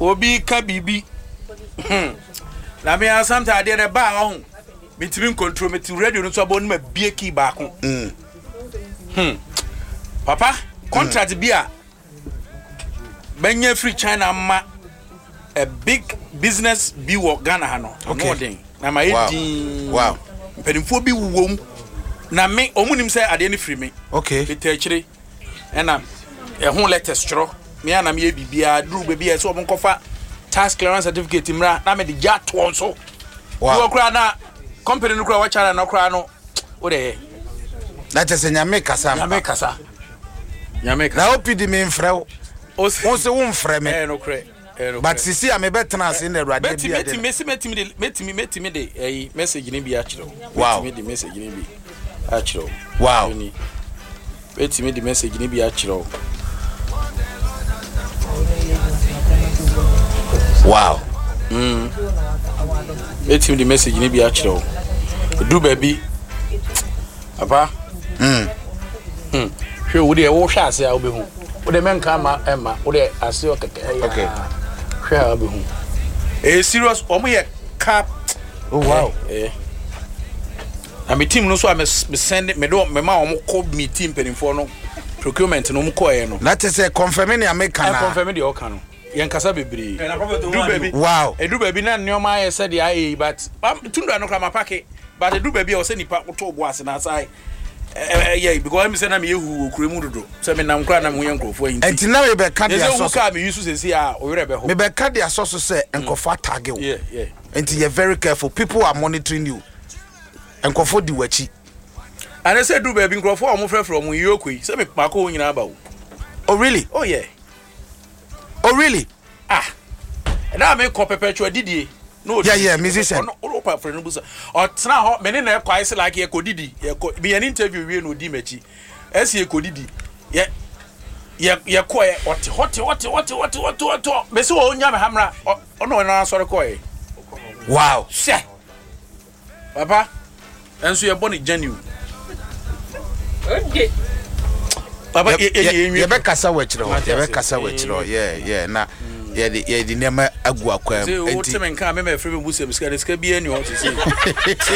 obi ka bibi na me asam ta de ba ho mitimi control me ti radio no so abo no ma bie ki ba ko papa contract bia benya free China ma a big business bi wo Ghana ha no modern na ma edi wow penifo bi wom na me omunim say ade ni free me okay bitachire ena ho latest chro me ana me bibia duru be bia so omo kofa tax clearance certificate mra na me de ja to so wo kra na company no kra wa chara na kra no o de na tese nyame kasa na opidi me mfrew o se wo mfre me no kra but sisi am be tena se na awurade bia de metimi de message ni bi a chiro wow metimi de message ni bi a chiro wow metimi de message ni bi a chiro wow metimi de message ni bi a chiro do baby papa hwe wo de wo hwa ase a wo be hu wo de menka ma emma wo de ase o keke okay hwe a wo be hu serious omo ye cap oh wow na me team no so me send me do me ma omo ko me team penifo no procurement no mo ko e no na tese confirm ni America na confirm de o kan no yen kasa bebre do baby wow do baby na nneoma ye said ya but tunda no kra ma pake but do baby o se nipa to bo ase na sai yeah because me say na me yehu okuremu dodo say me nam kra na me yankrofo yin enti na me be ka dia so so ka me use say a o yere be ho me be ka dia so say enkofo tag you yeah enti you very careful people are monitoring you enkofo di wachi and I say do baby nkrofo o mo frefro mo yokoi say me pako nyina ba wo oh really oh yeah na me ko perpetual didie no yeah musician no pa friend no busa o tena ho me ne na kwai se like ye ko didi ye ko be an interview we no di machi esi ye ko didi ye ko ye hot me se o nya me hamra no na sori ko ye wow she papa enso ye boni genuine okay papa ye be kasa we chiro yeah na ye di nema agu akwa enti o temen kan me free me busa biska bia ni o se